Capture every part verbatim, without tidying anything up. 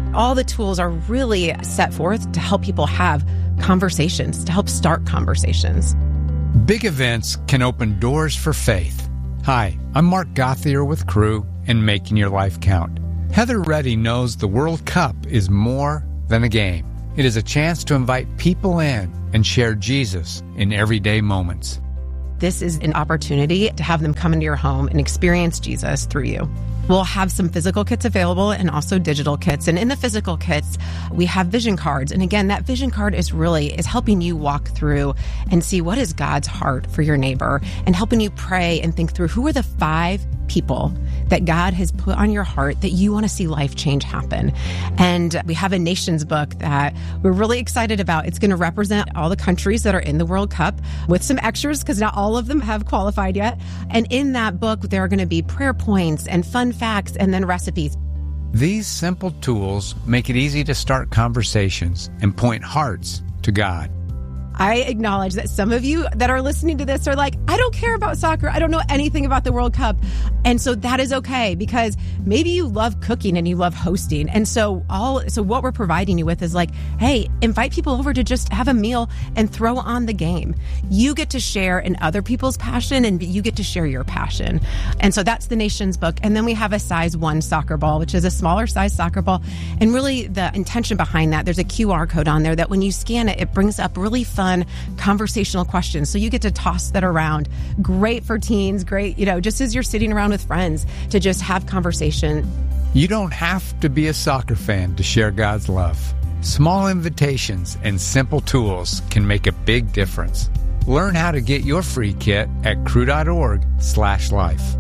All the tools are really set forth to help people have conversations, to help start conversations. Big events can open doors for faith. Hi, I'm Mark Gothier with Crew and Making Your Life Count. Heather Reddy knows the World Cup is more than a game. It is a chance to invite people in and share Jesus in everyday moments. This is an opportunity to have them come into your home and experience Jesus through you. We'll have some physical kits available and also digital kits. And in the physical kits, we have vision cards. And again, that vision card is really is helping you walk through and see what is God's heart for your neighbor and helping you pray and think through who are the five people that God has put on your heart that you want to see life change happen. And we have a nations book that we're really excited about. It's going to represent all the countries that are in the World Cup with some extras because not all of them have qualified yet. And in that book, there are going to be prayer points and fun facts and then recipes. These simple tools make it easy to start conversations and point hearts to God. I acknowledge that some of you that are listening to this are like, I don't care about soccer. I don't know anything about the World Cup. And so that is okay because maybe you love cooking and you love hosting. And so all, so what we're providing you with is like, hey, invite people over to just have a meal and throw on the game. You get to share in other people's passion and you get to share your passion. And so that's the Nations book. And then we have a size one soccer ball, which is a smaller size soccer ball. And really the intention behind that, there's a Q R code on there that when you scan it, it brings up really fun conversational questions. So you get to toss that around. Great for teens, great, you know, just as you're sitting around with friends to just have conversation. You don't have to be a soccer fan to share God's love. Small invitations and simple tools can make a big difference. Learn how to get your free kit at crew.org slash life.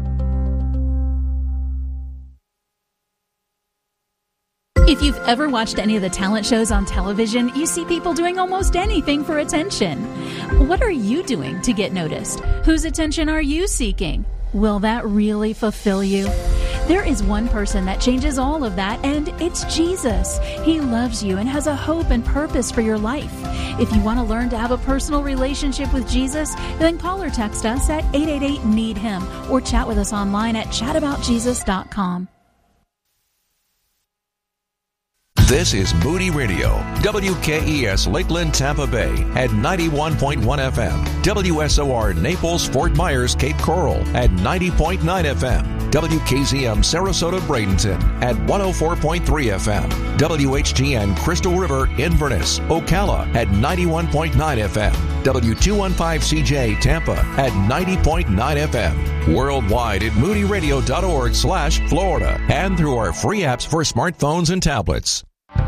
If you've ever watched any of the talent shows on television, you see people doing almost anything for attention. What are you doing to get noticed? Whose attention are you seeking? Will that really fulfill you? There is one person that changes all of that, and it's Jesus. He loves you and has a hope and purpose for your life. If you want to learn to have a personal relationship with Jesus, then call or text us at eight eight eight, need him or chat with us online at chat about jesus dot com. This is Moody Radio, W K E S Lakeland, Tampa Bay at ninety-one point one F M, W S O R Naples, Fort Myers, Cape Coral at ninety point nine F M, W K Z M Sarasota, Bradenton at one oh four point three F M, W H G N Crystal River, Inverness, Ocala at ninety-one point nine F M, W two fifteen C J Tampa at ninety point nine F M, worldwide at moodyradio.org slash Florida and through our free apps for smartphones and tablets.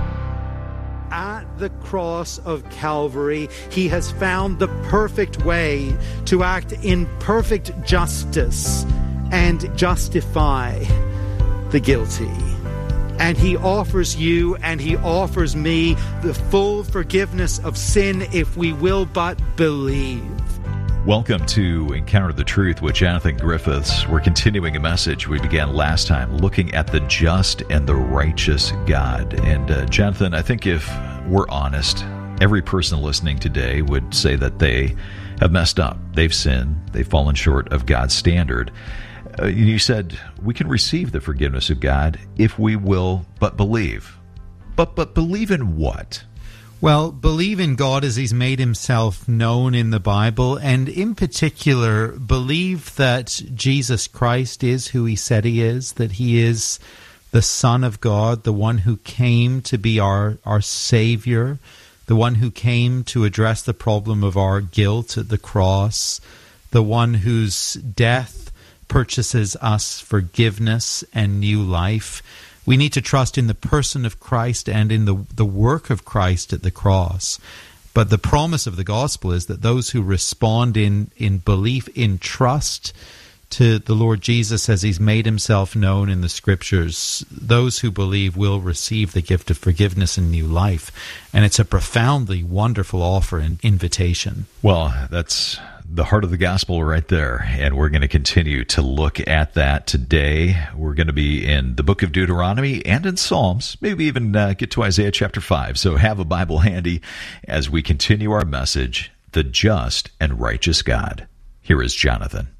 At the cross of Calvary, he has found the perfect way to act in perfect justice and justify the guilty. And he offers you and he offers me the full forgiveness of sin if we will but believe. Welcome to Encounter the Truth with Jonathan Griffiths. We're continuing a message we began last time, looking at the just and the righteous God. And uh, Jonathan, I think if we're honest, every person listening today would say that they have messed up. They've sinned. They've fallen short of God's standard. Uh, you said we can receive the forgiveness of God if we will but believe. But but believe in what? Well, believe in God as he's made himself known in the Bible, and in particular, believe that Jesus Christ is who he said he is, that he is the Son of God, the one who came to be our, our Savior, the one who came to address the problem of our guilt at the cross, the one whose death purchases us forgiveness and new life. We need to trust in the person of Christ and in the, the work of Christ at the cross. But the promise of the gospel is that those who respond in, in belief, in trust to the Lord Jesus as he's made himself known in the Scriptures, those who believe will receive the gift of forgiveness and new life. And it's a profoundly wonderful offer and invitation. Well, that's the heart of the gospel right there, and we're going to continue to look at that today. We're going to be in the book of Deuteronomy and in Psalms, maybe even uh, get to Isaiah chapter five. So have a Bible handy as we continue our message, The Just and Righteous God. Here is Jonathan.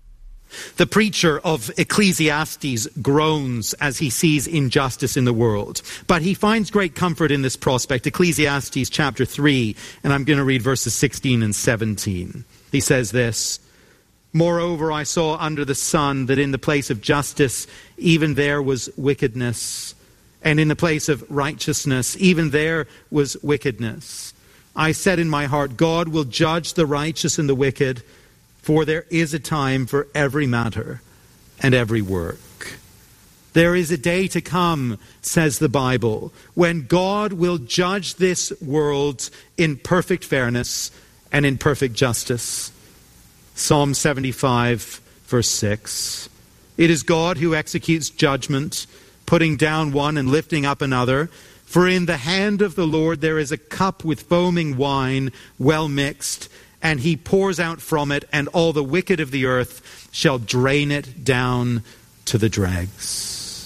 The preacher of Ecclesiastes groans as he sees injustice in the world, but he finds great comfort in this prospect. Ecclesiastes chapter three, and I'm going to read verses sixteen and seventeen. He says this, "Moreover, I saw under the sun that in the place of justice, even there was wickedness, and in the place of righteousness, even there was wickedness. I said in my heart, God will judge the righteous and the wicked, for there is a time for every matter and every work." There is a day to come, says the Bible, when God will judge this world in perfect fairness and in perfect justice. Psalm seventy-five, verse six. It is God who executes judgment, putting down one and lifting up another. For in the hand of the Lord there is a cup with foaming wine, well mixed, and he pours out from it, and all the wicked of the earth shall drain it down to the dregs.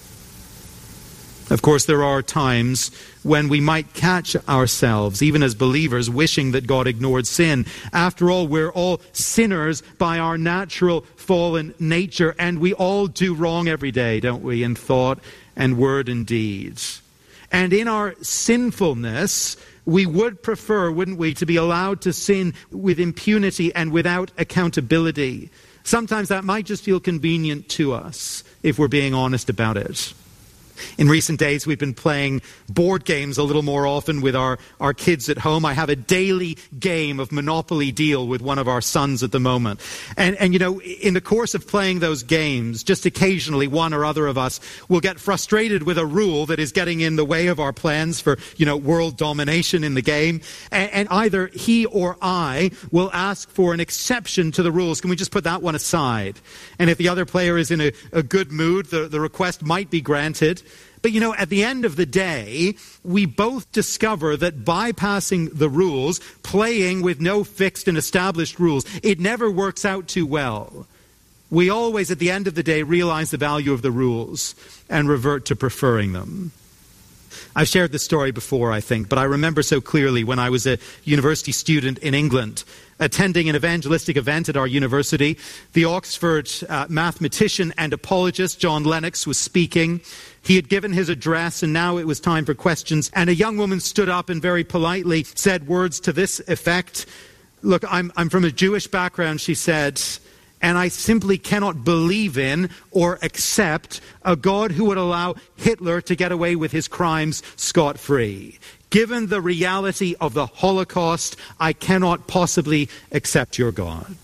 Of course, there are times when we might catch ourselves, even as believers, wishing that God ignored sin. After all, we're all sinners by our natural fallen nature, and we all do wrong every day, don't we, in thought and word and deed. And in our sinfulness, we would prefer, wouldn't we, to be allowed to sin with impunity and without accountability. Sometimes that might just feel convenient to us, if we're being honest about it. In recent days, we've been playing board games a little more often with our, our kids at home. I have a daily game of Monopoly Deal with one of our sons at the moment. And, and you know, in the course of playing those games, just occasionally one or other of us will get frustrated with a rule that is getting in the way of our plans for, you know, world domination in the game. And, and either he or I will ask for an exception to the rules. Can we just put that one aside? And if the other player is in a, a good mood, the, the request might be granted. But, you know, at the end of the day, we both discover that bypassing the rules, playing with no fixed and established rules, it never works out too well. We always, at the end of the day, realize the value of the rules and revert to preferring them. I've shared this story before, I think, but I remember so clearly when I was a university student in England, attending an evangelistic event at our university. The Oxford uh, mathematician and apologist John Lennox was speaking. He had given his address, and now it was time for questions. And a young woman stood up and very politely said words to this effect. Look, I'm, I'm from a Jewish background, she said, and I simply cannot believe in or accept a God who would allow Hitler to get away with his crimes scot-free. Given the reality of the Holocaust, I cannot possibly accept your God.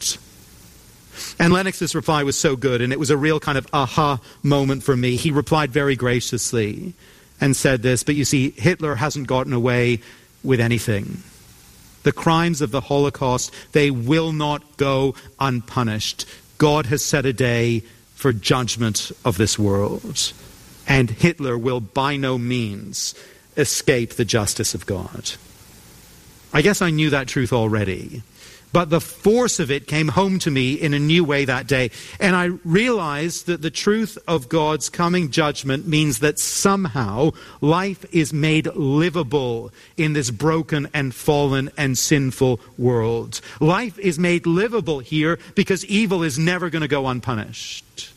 And Lennox's reply was so good, and it was a real kind of aha moment for me. He replied very graciously and said this, but you see, Hitler hasn't gotten away with anything. The crimes of the Holocaust, they will not go unpunished. God has set a day for judgment of this world, and Hitler will by no means escape the justice of God. I guess I knew that truth already, but the force of it came home to me in a new way that day. And I realized that the truth of God's coming judgment means that somehow life is made livable in this broken and fallen and sinful world. Life is made livable here because evil is never going to go unpunished.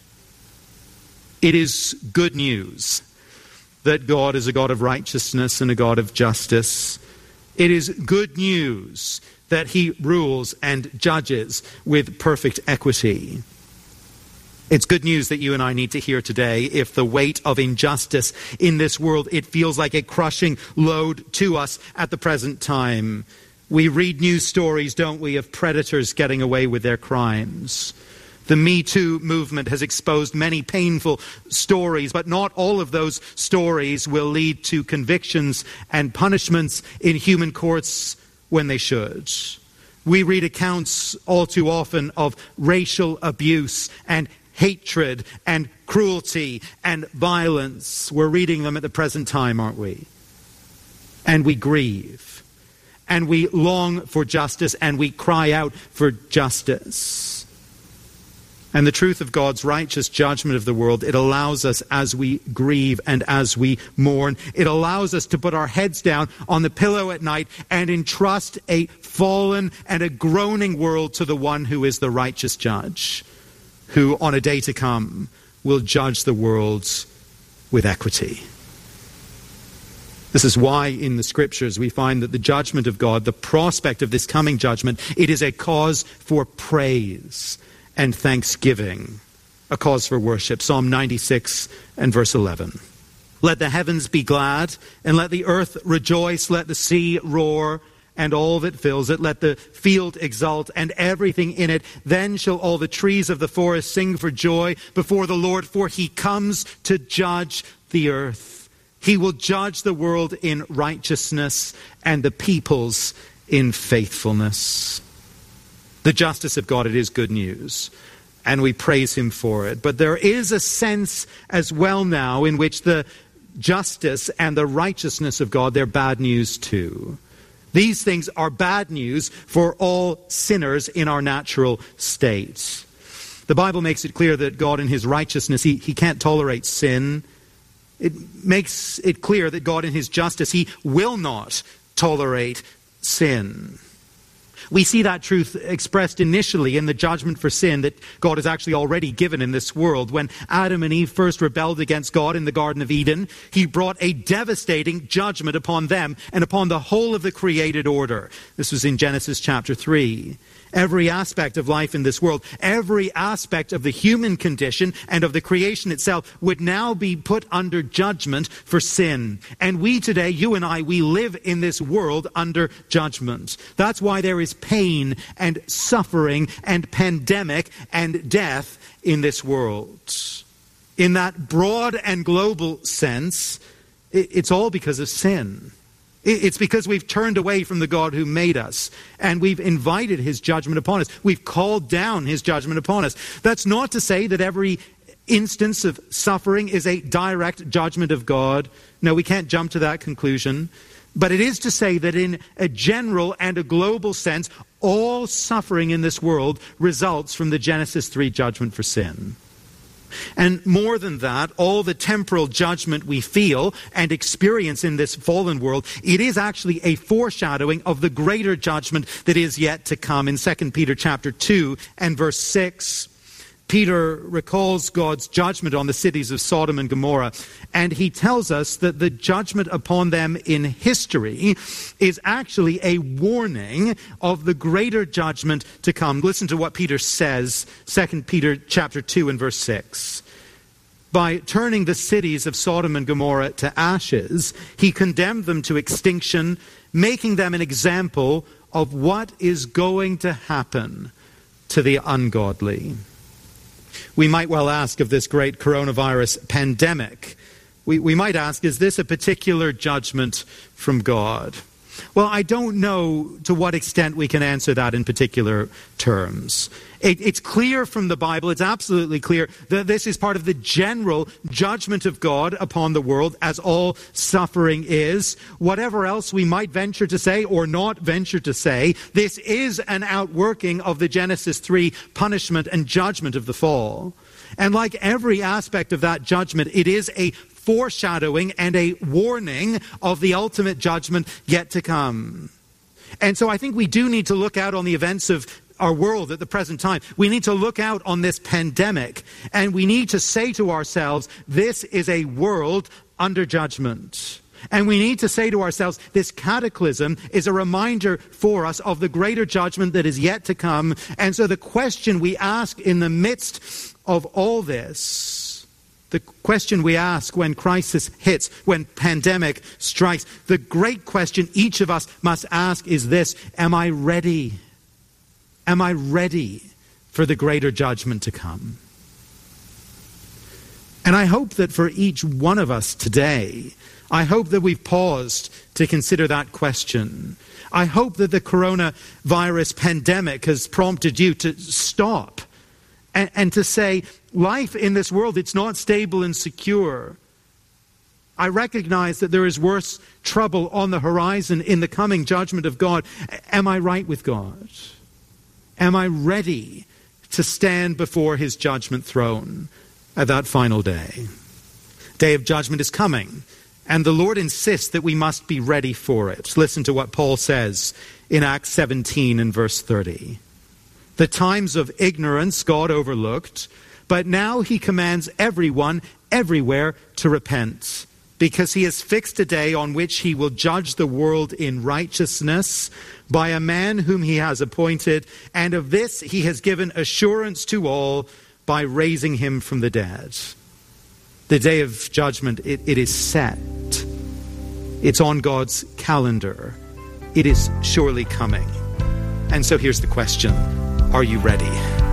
It is good news that God is a God of righteousness and a God of justice. It is good news that he rules and judges with perfect equity. It's good news that you and I need to hear today. If the weight of injustice in this world, it feels like a crushing load to us at the present time. We read news stories, don't we, of predators getting away with their crimes. The Me Too movement has exposed many painful stories, but not all of those stories will lead to convictions and punishments in human courts when they should. We read accounts all too often of racial abuse and hatred and cruelty and violence. We're reading them at the present time, aren't we? And we grieve. And we long for justice, and we cry out for justice. And the truth of God's righteous judgment of the world, it allows us as we grieve and as we mourn, it allows us to put our heads down on the pillow at night and entrust a fallen and a groaning world to the one who is the righteous judge, who on a day to come will judge the world with equity. This is why in the scriptures we find that the judgment of God, the prospect of this coming judgment, it is a cause for praise and thanksgiving, a cause for worship. Psalm ninety-six and verse eleven. Let the heavens be glad, and let the earth rejoice, let the sea roar, and all that fills it. Let the field exult, and everything in it. Then shall all the trees of the forest sing for joy before the Lord, for he comes to judge the earth. He will judge the world in righteousness and the peoples in faithfulness. The justice of God, it is good news, and we praise him for it. But there is a sense as well now in which the justice and the righteousness of God, they're bad news too. These things are bad news for all sinners in our natural state. The Bible makes it clear that God in his righteousness, he, he can't tolerate sin. It makes it clear that God in his justice, he will not tolerate sin. We see that truth expressed initially in the judgment for sin that God has actually already given in this world. When Adam and Eve first rebelled against God in the Garden of Eden, he brought a devastating judgment upon them and upon the whole of the created order. This was in Genesis chapter three. Every aspect of life in this world, every aspect of the human condition and of the creation itself would now be put under judgment for sin. And we today, you and I, we live in this world under judgment. That's why there is pain and suffering and pandemic and death in this world. In that broad and global sense, it's all because of sin. It's because we've turned away from the God who made us, and we've invited his judgment upon us. We've called down his judgment upon us. That's not to say that every instance of suffering is a direct judgment of God. No, we can't jump to that conclusion. But it is to say that in a general and a global sense, all suffering in this world results from the Genesis three judgment for sin. And more than that, all the temporal judgment we feel and experience in this fallen world, it is actually a foreshadowing of the greater judgment that is yet to come. In Second Peter chapter two and verse six, Peter recalls God's judgment on the cities of Sodom and Gomorrah, and he tells us that the judgment upon them in history is actually a warning of the greater judgment to come. Listen to what Peter says, Second Peter chapter two and verse six. By turning the cities of Sodom and Gomorrah to ashes, he condemned them to extinction, making them an example of what is going to happen to the ungodly. We might well ask of this great coronavirus pandemic. We, we might ask, is this a particular judgment from God? Well, I don't know to what extent we can answer that in particular terms. It, it's clear from the Bible, it's absolutely clear, that this is part of the general judgment of God upon the world, as all suffering is. Whatever else we might venture to say or not venture to say, this is an outworking of the Genesis three punishment and judgment of the fall. And like every aspect of that judgment, it is a foreshadowing and a warning of the ultimate judgment yet to come. And so I think we do need to look out on the events of our world at the present time. We need to look out on this pandemic, and we need to say to ourselves, this is a world under judgment. And we need to say to ourselves, this cataclysm is a reminder for us of the greater judgment that is yet to come. And so the question we ask in the midst of all this, the question we ask when crisis hits, when pandemic strikes, the great question each of us must ask is this: am I ready? Am I ready for the greater judgment to come? And I hope that for each one of us today, I hope that we've paused to consider that question. I hope that the coronavirus pandemic has prompted you to stop and, and to say, life in this world, it's not stable and secure. I recognize that there is worse trouble on the horizon in the coming judgment of God. Am I right with God? Am I ready to stand before his judgment throne at that final day? Day of judgment is coming, and the Lord insists that we must be ready for it. Listen to what Paul says in Acts seventeen and verse thirty. The times of ignorance God overlooked, but now he commands everyone, everywhere, to repent, because he has fixed a day on which he will judge the world in righteousness by a man whom he has appointed, and of this he has given assurance to all by raising him from the dead. The day of judgment, it, it is set. It's on God's calendar. It is surely coming. And so here's the question. Are you ready?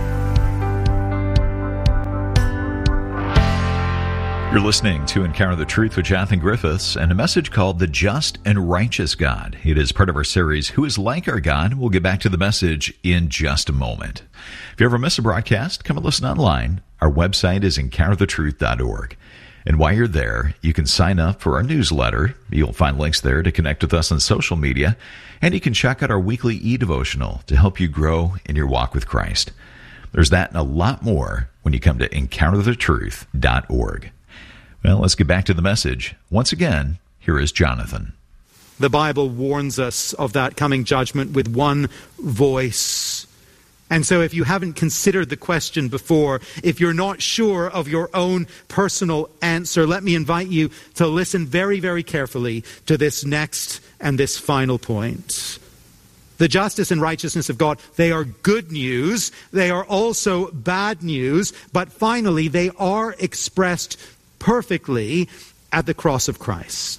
You're listening to Encounter the Truth with Jonathan Griffiths and a message called The Just and Righteous God. It is part of our series, Who is Like Our God? We'll get back to the message in just a moment. If you ever miss a broadcast, come and listen online. Our website is encounter the truth dot org. And while you're there, you can sign up for our newsletter. You'll find links there to connect with us on social media. And you can check out our weekly e-devotional to help you grow in your walk with Christ. There's that and a lot more when you come to encounter the truth dot org. Well, let's get back to the message. Once again, here is Jonathan. The Bible warns us of that coming judgment with one voice. And so if you haven't considered the question before, if you're not sure of your own personal answer, let me invite you to listen very, very carefully to this next and this final point. The justice and righteousness of God, they are good news. They are also bad news. But finally, they are expressed perfectly at the cross of Christ.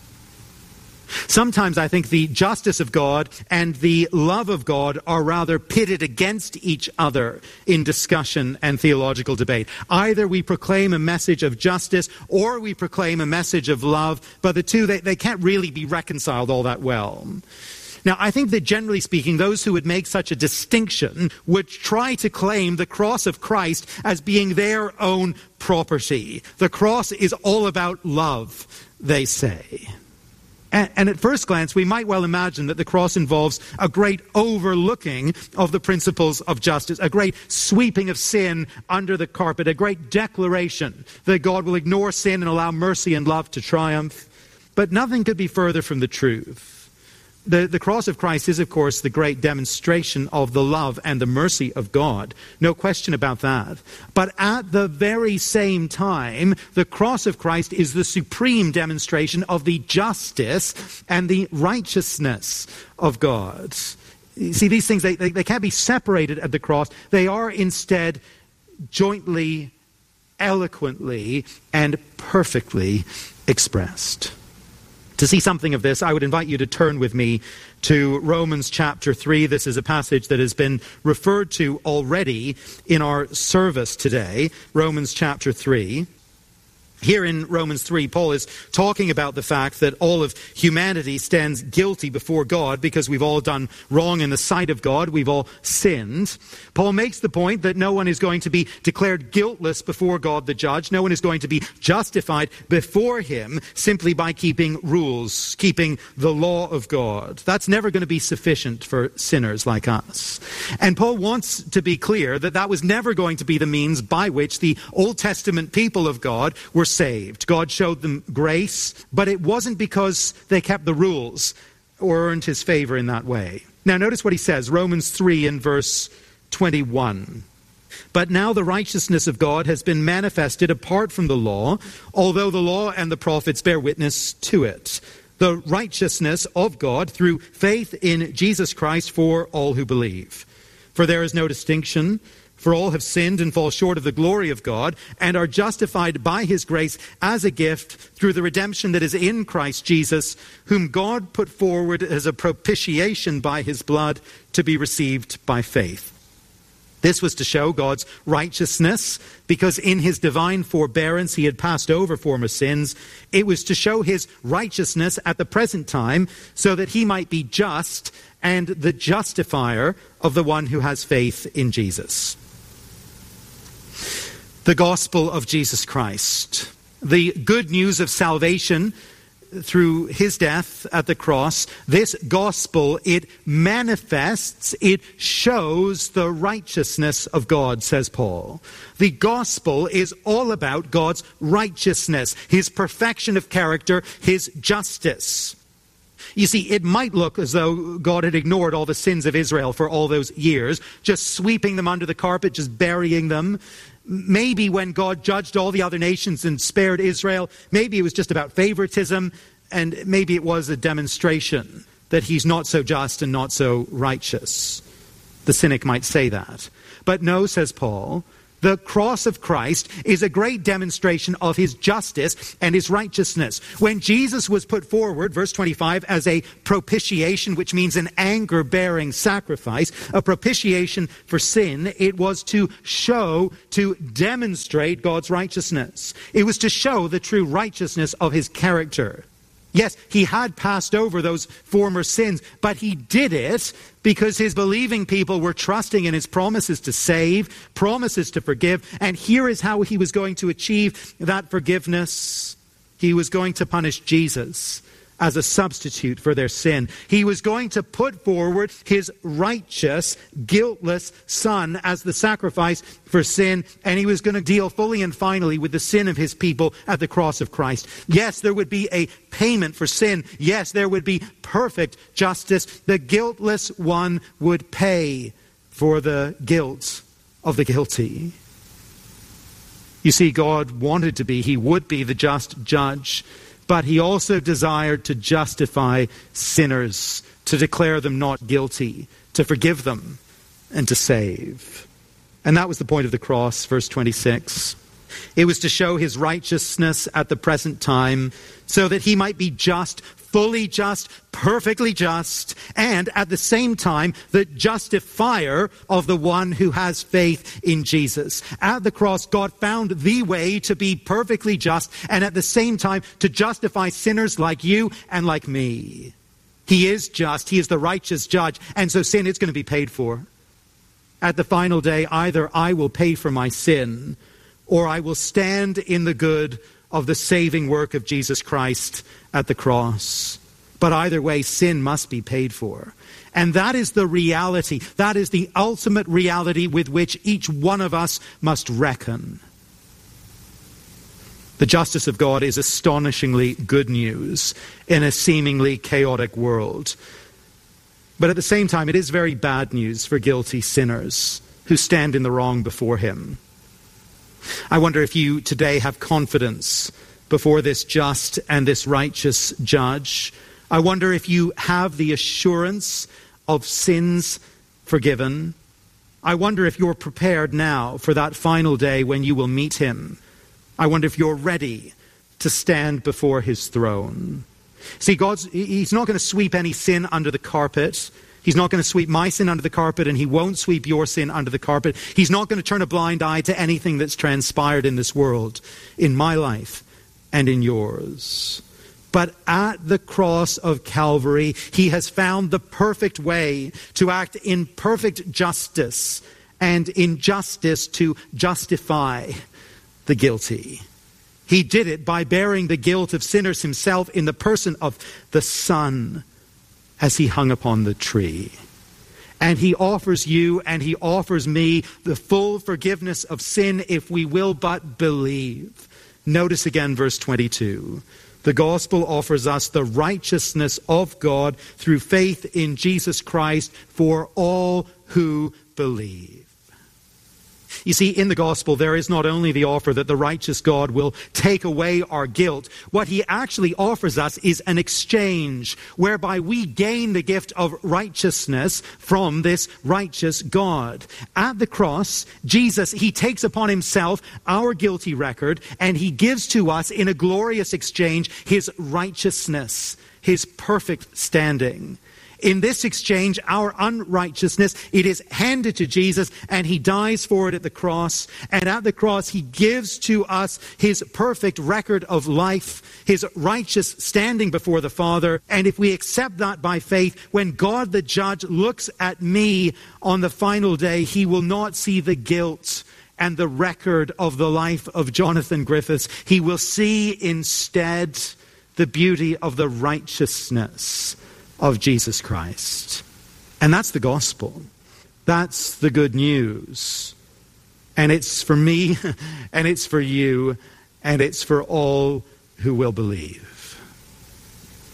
Sometimes I think the justice of God and the love of God are rather pitted against each other in discussion and theological debate. Either we proclaim a message of justice or we proclaim a message of love, but the two, they, they can't really be reconciled all that well. Now, I think that generally speaking, those who would make such a distinction would try to claim the cross of Christ as being their own property. The cross is all about love, they say. And, and at first glance, we might well imagine that the cross involves a great overlooking of the principles of justice, a great sweeping of sin under the carpet, a great declaration that God will ignore sin and allow mercy and love to triumph. But nothing could be further from the truth. The, the cross of Christ is, of course, the great demonstration of the love and the mercy of God. No question about that. But at the very same time, the cross of Christ is the supreme demonstration of the justice and the righteousness of God. You see, these things, they, they, they can't be separated at the cross. They are instead jointly, eloquently, and perfectly expressed. To see something of this, I would invite you to turn with me to Romans chapter three. This is a passage that has been referred to already in our service today. Romans chapter three. Here in Romans three, Paul is talking about the fact that all of humanity stands guilty before God because we've all done wrong in the sight of God. We've all sinned. Paul makes the point that no one is going to be declared guiltless before God the judge. No one is going to be justified before him simply by keeping rules, keeping the law of God. That's never going to be sufficient for sinners like us. And Paul wants to be clear that that was never going to be the means by which the Old Testament people of God were saved. God showed them grace, but it wasn't because they kept the rules or earned his favor in that way. Now notice what he says, Romans three in verse twenty-one. But now the righteousness of God has been manifested apart from the law, although the law and the prophets bear witness to it. The righteousness of God through faith in Jesus Christ for all who believe. For there is no distinction, for all have sinned and fall short of the glory of God and are justified by his grace as a gift through the redemption that is in Christ Jesus, whom God put forward as a propitiation by his blood to be received by faith. This was to show God's righteousness, because in his divine forbearance he had passed over former sins. It was to show his righteousness at the present time, so that he might be just and the justifier of the one who has faith in Jesus. The gospel of Jesus Christ, the good news of salvation through his death at the cross, this gospel, it manifests, it shows the righteousness of God, says Paul. The gospel is all about God's righteousness, his perfection of character, his justice. You see, it might look as though God had ignored all the sins of Israel for all those years, just sweeping them under the carpet, just burying them. Maybe when God judged all the other nations and spared Israel, maybe it was just about favoritism, and maybe it was a demonstration that he's not so just and not so righteous. The cynic might say that. But no, says Paul, the cross of Christ is a great demonstration of his justice and his righteousness. When Jesus was put forward, verse twenty-five, as a propitiation, which means an anger-bearing sacrifice, a propitiation for sin, it was to show, to demonstrate God's righteousness. It was to show the true righteousness of his character. Yes, he had passed over those former sins, but he did it because his believing people were trusting in his promises to save, promises to forgive, and here is how he was going to achieve that forgiveness. He was going to punish Jesus as a substitute for their sin. He was going to put forward his righteous, guiltless Son as the sacrifice for sin, and he was going to deal fully and finally with the sin of his people at the cross of Christ. Yes, there would be a payment for sin. Yes, there would be perfect justice. The guiltless one would pay for the guilt of the guilty. You see, God wanted to be, he would be the just judge, but he also desired to justify sinners, to declare them not guilty, to forgive them, and to save. And that was the point of the cross, verse twenty-six. It was to show his righteousness at the present time, so that he might be just, fully just, perfectly just, and at the same time, the justifier of the one who has faith in Jesus. At the cross, God found the way to be perfectly just, and at the same time, to justify sinners like you and like me. He is just. He is the righteous judge, and so sin is going to be paid for. At the final day, either I will pay for my sin, or I will stand in the good of the saving work of Jesus Christ at the cross. But either way, sin must be paid for. And that is the reality. That is the ultimate reality with which each one of us must reckon. The justice of God is astonishingly good news in a seemingly chaotic world. But at the same time, it is very bad news for guilty sinners who stand in the wrong before him. I wonder if you today have confidence before this just and this righteous judge. I wonder if you have the assurance of sins forgiven. I wonder if you're prepared now for that final day when you will meet him. I wonder if you're ready to stand before his throne. See, God's, he's not going to sweep any sin under the carpet. He's not going to sweep my sin under the carpet, and he won't sweep your sin under the carpet. He's not going to turn a blind eye to anything that's transpired in this world, in my life and in yours. But at the cross of Calvary, he has found the perfect way to act in perfect justice, and in justice to justify the guilty. He did it by bearing the guilt of sinners himself in the person of the Son as he hung upon the tree. And he offers you and he offers me the full forgiveness of sin if we will but believe. Notice again verse twenty-two. The gospel offers us the righteousness of God through faith in Jesus Christ for all who believe. You see, in the gospel, there is not only the offer that the righteous God will take away our guilt. What he actually offers us is an exchange whereby we gain the gift of righteousness from this righteous God. At the cross, Jesus, he takes upon himself our guilty record, and he gives to us in a glorious exchange his righteousness, his perfect standing. In this exchange, our unrighteousness, it is handed to Jesus, and he dies for it at the cross. And at the cross, he gives to us his perfect record of life, his righteous standing before the Father. And if we accept that by faith, when God the judge looks at me on the final day, he will not see the guilt and the record of the life of Jonathan Griffiths. He will see instead the beauty of the righteousness of Jesus Christ. And that's the gospel. That's the good news. And it's for me, and it's for you, and it's for all who will believe.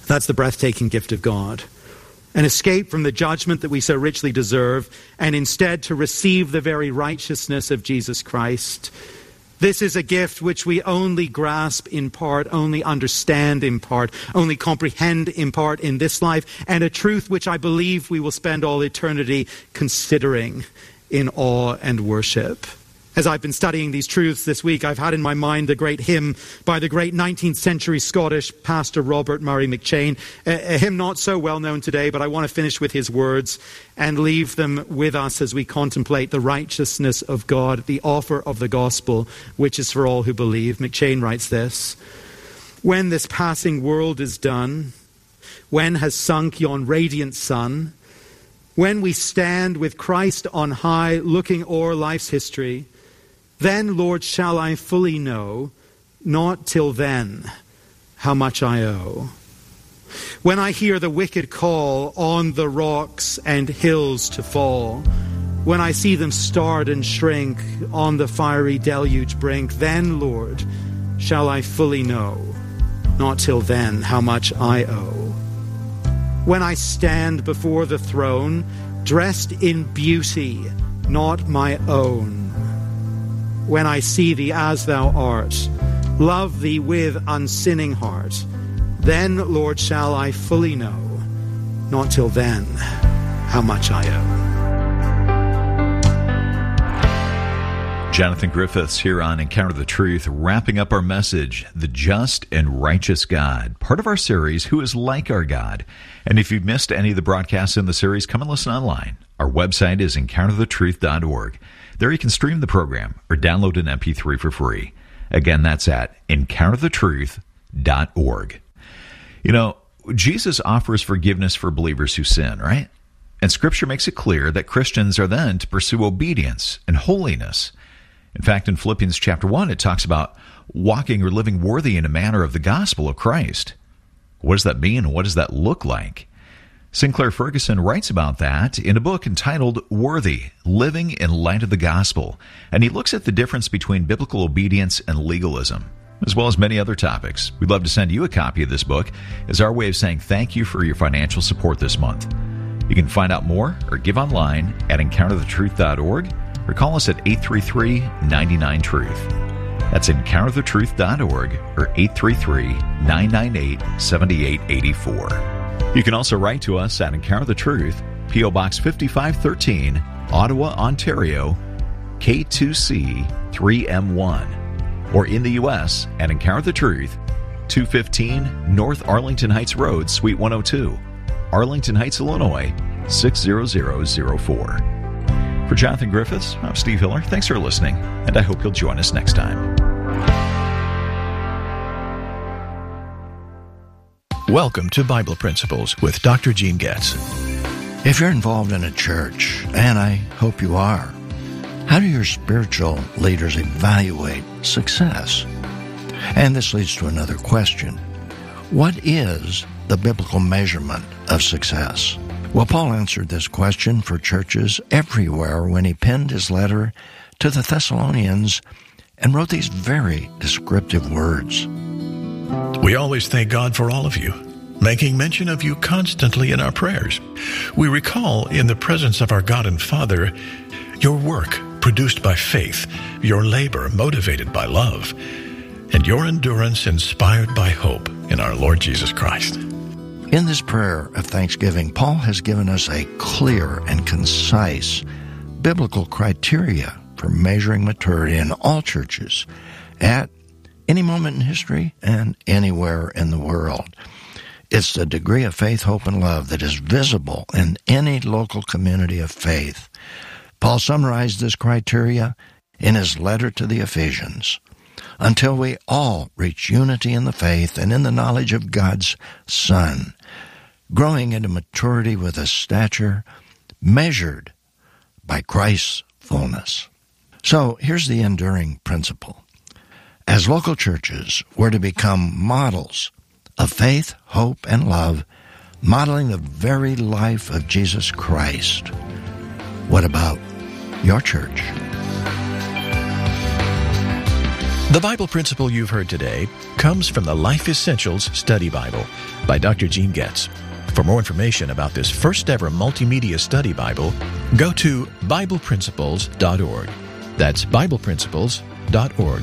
That's the breathtaking gift of God. An escape from the judgment that we so richly deserve, and instead to receive the very righteousness of Jesus Christ. This is a gift which we only grasp in part, only understand in part, only comprehend in part in this life, and a truth which I believe we will spend all eternity considering in awe and worship. As I've been studying these truths this week, I've had in my mind the great hymn by the great nineteenth century Scottish pastor Robert Murray McCheyne, a, a hymn not so well known today, but I want to finish with his words and leave them with us as we contemplate the righteousness of God, the offer of the gospel, which is for all who believe. McCheyne writes this: "When this passing world is done, when has sunk yon radiant sun, when we stand with Christ on high, looking o'er life's history, then, Lord, shall I fully know, not till then, how much I owe. When I hear the wicked call on the rocks and hills to fall, when I see them start and shrink on the fiery deluge brink, then, Lord, shall I fully know, not till then, how much I owe. When I stand before the throne, dressed in beauty, not my own, when I see thee as thou art, love thee with unsinning heart, then, Lord, shall I fully know, not till then, how much I owe." Jonathan Griffiths here on Encounter the Truth, wrapping up our message, The Just and Righteous God, part of our series, Who is Like Our God? And if you've missed any of the broadcasts in the series, come and listen online. Our website is encounter the truth dot org. There you can stream the program or download an M P three for free. Again, that's at encounter the truth dot org. You know, Jesus offers forgiveness for believers who sin, right? And Scripture makes it clear that Christians are then to pursue obedience and holiness. In fact, in Philippians chapter one, it talks about walking or living worthy in a manner of the gospel of Christ. What does that mean, and what does that look like? Sinclair Ferguson writes about that in a book entitled Worthy, Living in Light of the Gospel, and he looks at the difference between biblical obedience and legalism, as well as many other topics. We'd love to send you a copy of this book as our way of saying thank you for your financial support this month. You can find out more or give online at encounter the truth dot org or call us at eight three three, nine nine, truth. That's encounter the truth dot org or eight three three, nine nine eight, seven eight eight four. You can also write to us at Encounter the Truth, P O Box fifty-five thirteen, Ottawa, Ontario, K two C three M one, or in the U S at Encounter the Truth, two fifteen North Arlington Heights Road, Suite one oh two, Arlington Heights, Illinois, six zero zero zero four. For Jonathan Griffiths, I'm Steve Hiller. Thanks for listening, and I hope you'll join us next time. Welcome to Bible Principles with Doctor Gene Getz. If you're involved in a church, and I hope you are, how do your spiritual leaders evaluate success? And this leads to another question. What is the biblical measurement of success? Well, Paul answered this question for churches everywhere when he penned his letter to the Thessalonians and wrote these very descriptive words. We always thank God for all of you, making mention of you constantly in our prayers. We recall in the presence of our God and Father your work produced by faith, your labor motivated by love, and your endurance inspired by hope in our Lord Jesus Christ. In this prayer of thanksgiving, Paul has given us a clear and concise biblical criteria for measuring maturity in all churches at any moment in history and anywhere in the world. It's the degree of faith, hope, and love that is visible in any local community of faith. Paul summarized this criteria in his letter to the Ephesians. Until we all reach unity in the faith and in the knowledge of God's Son, growing into maturity with a stature measured by Christ's fullness. So here's the enduring principle. As local churches, we're to become models of faith, hope, and love, modeling the very life of Jesus Christ. What about your church? The Bible principle you've heard today comes from the Life Essentials Study Bible by Doctor Gene Getz. For more information about this first ever multimedia study Bible, go to Bible Principles dot org. That's Bible Principles dot org.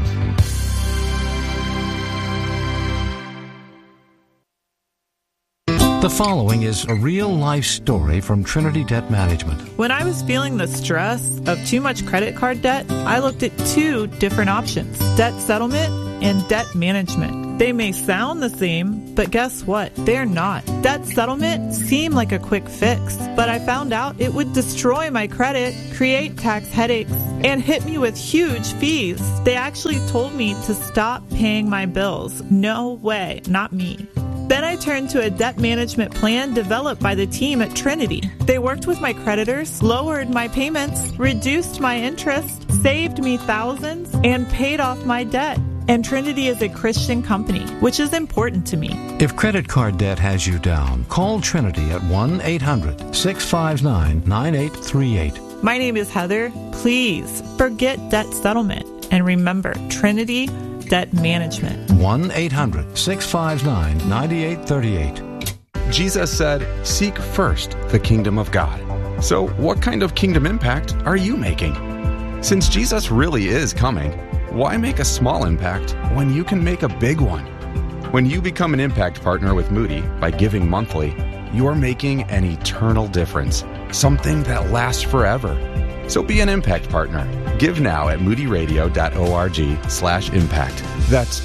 The following is a real-life story from Trinity Debt Management. When I was feeling the stress of too much credit card debt, I looked at two different options: debt settlement and debt management. They may sound the same, but guess what? They're not. Debt settlement seemed like a quick fix, but I found out it would destroy my credit, create tax headaches, and hit me with huge fees. They actually told me to stop paying my bills. No way, not me. Then I turned to a debt management plan developed by the team at Trinity. They worked with my creditors, lowered my payments, reduced my interest, saved me thousands, and paid off my debt. And Trinity is a Christian company, which is important to me. If credit card debt has you down, call Trinity at one eight hundred six five nine nine eight three eight. My name is Heather. Please forget debt settlement and remember Trinity Debt Management. one eight hundred six five nine nine eight three eight. Jesus said, "Seek first the kingdom of God." So what kind of kingdom impact are you making? Since Jesus really is coming, why make a small impact when you can make a big one? When you become an impact partner with Moody by giving monthly, you're making an eternal difference, something that lasts forever. So be an impact partner. Give now at moodyradio.org slash impact. That's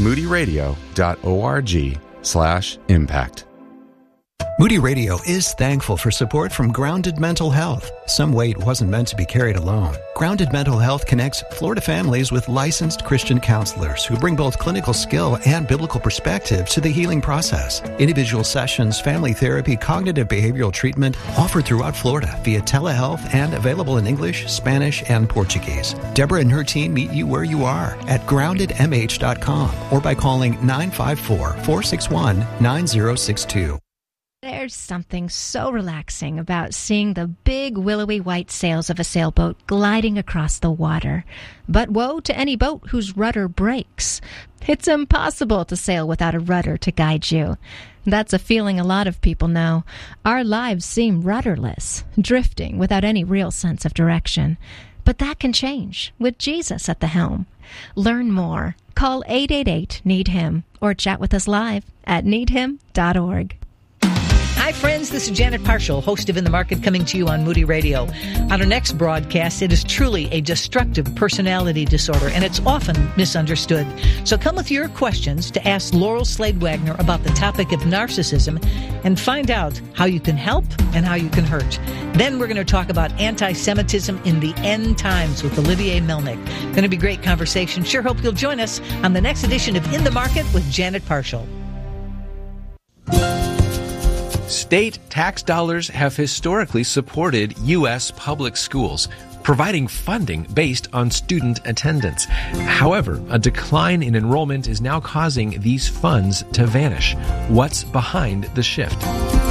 moodyradio.org slash impact. Moody Radio is thankful for support from Grounded Mental Health. Some weight wasn't meant to be carried alone. Grounded Mental Health connects Florida families with licensed Christian counselors who bring both clinical skill and biblical perspective to the healing process. Individual sessions, family therapy, cognitive behavioral treatment offered throughout Florida via telehealth and available in English, Spanish, and Portuguese. Deborah and her team meet you where you are at grounded m h dot com or by calling nine five four, four six one, nine zero six two. There's something so relaxing about seeing the big willowy white sails of a sailboat gliding across the water. But woe to any boat whose rudder breaks. It's impossible to sail without a rudder to guide you. That's a feeling a lot of people know. Our lives seem rudderless, drifting without any real sense of direction. But that can change with Jesus at the helm. Learn more. Call eight eight eight, need him or chat with us live at need him dot org. Hi, friends. This is Janet Parshall, host of In the Market, coming to you on Moody Radio. On our next broadcast, it is truly a destructive personality disorder, and it's often misunderstood. So come with your questions to ask Laurel Slade Wagner about the topic of narcissism and find out how you can help and how you can hurt. Then we're going to talk about anti-Semitism in the end times with Olivier Melnick. Going to be a great conversation. Sure hope you'll join us on the next edition of In the Market with Janet Parshall. State tax dollars have historically supported U S public schools, providing funding based on student attendance. However, a decline in enrollment is now causing these funds to vanish. What's behind the shift?